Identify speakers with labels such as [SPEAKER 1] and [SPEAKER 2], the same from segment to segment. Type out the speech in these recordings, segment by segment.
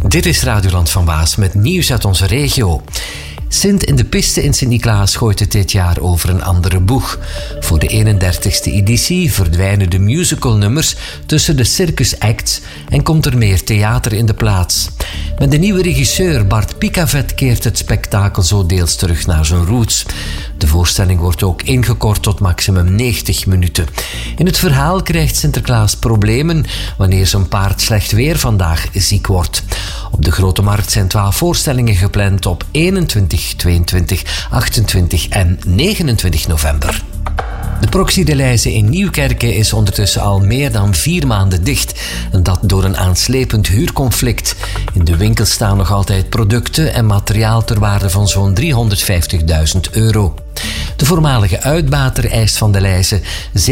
[SPEAKER 1] Dit is Radioland van Waas met nieuws uit onze regio. Sint in de Piste in Sint-Niklaas gooit het dit jaar over een andere boeg. Voor de 31ste editie verdwijnen de musicalnummers tussen de circusacts en komt er meer theater in de plaats. Met de nieuwe regisseur Bart Picavet keert het spektakel zo deels terug naar zijn roots. De voorstelling wordt ook ingekort tot maximum 90 minuten. In het verhaal krijgt Sinterklaas problemen wanneer zijn paard slecht weer vandaag ziek wordt. Op de Grote Markt zijn 12 voorstellingen gepland op 21, 22, 28 en 29 november. De Proxy de Leize in Nieuwkerke is ondertussen al meer dan 4 maanden dicht. En dat door een aanslepend huurconflict. In de winkel staan nog altijd producten en materiaal ter waarde van zo'n €350.000. De voormalige uitbater eist van de Leize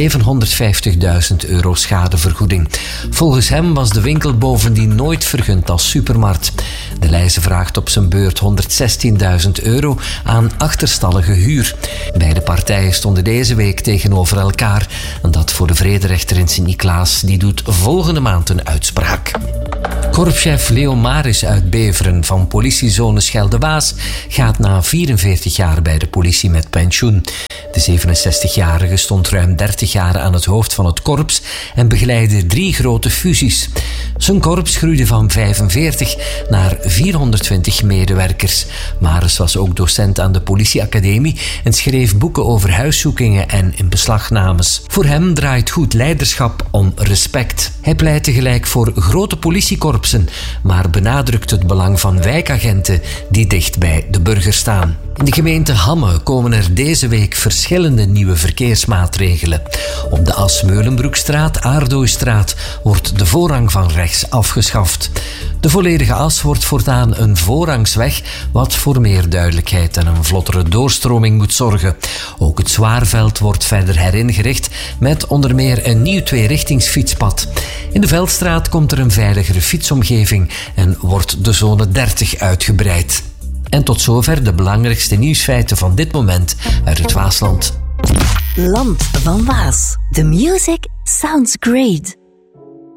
[SPEAKER 1] €750.000 schadevergoeding. Volgens hem was de winkel bovendien nooit vergund als supermarkt. De Leize vraagt op zijn beurt €116.000 aan achterstallige huur. Beide partijen stonden deze week tegenover elkaar. En dat voor de vrederechter in Sint-Niklaas. Die doet volgende maand een uitspraak. Korpschef Leo Maris uit Beveren van politiezone Schelde-Waas gaat na 44 jaar bij de politie met pensioen. De 67-jarige stond ruim 30 jaar aan het hoofd van het korps en begeleidde 3 grote fusies. Zijn korps groeide van 45 naar 420 medewerkers. Maris was ook docent aan de politieacademie en schreef boeken over huiszoekingen en inbeslagnames. Voor hem draait goed leiderschap om respect. Hij pleit tegelijk voor grote politiekorpsen, maar benadrukt het belang van wijkagenten die dicht bij de burger staan. In de gemeente Hamme komen er deze week verschillende nieuwe verkeersmaatregelen. Op de As-Meulenbroekstraat, Aardooistraat wordt de voorrang van rechts afgeschaft. De volledige as wordt voortaan een voorrangsweg, wat voor meer duidelijkheid en een vlottere doorstroming moet zorgen. Ook het Zwaarveld wordt verder heringericht met onder meer een nieuw 2-richtingsfietspad. In de Veldstraat komt er een veiligere fietsomgeving en wordt de zone 30 uitgebreid. En tot zover de belangrijkste nieuwsfeiten van dit moment uit het Waasland.
[SPEAKER 2] Land van Waas. The music sounds great.